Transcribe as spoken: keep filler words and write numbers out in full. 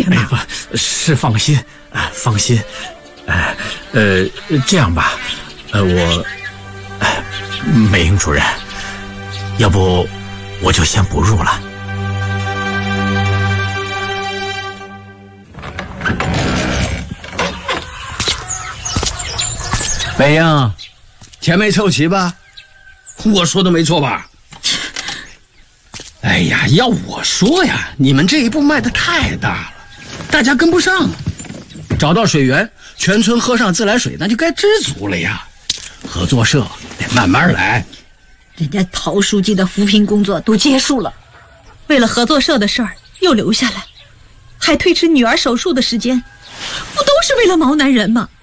呢？ 哎不，是放心啊，放心。哎，呃，这样吧，呃，我，哎，美英主任，要不我就先不入了。 美英，钱没凑齐吧？我说的没错吧？哎呀，要我说呀，你们这一步迈得太大了，大家跟不上。找到水源，全村喝上自来水，那就该知足了呀。合作社得慢慢来。 人家陶书记的扶贫工作都结束了，为了合作社的事儿又留下来，还推迟女儿手术的时间，不都是为了毛男人吗？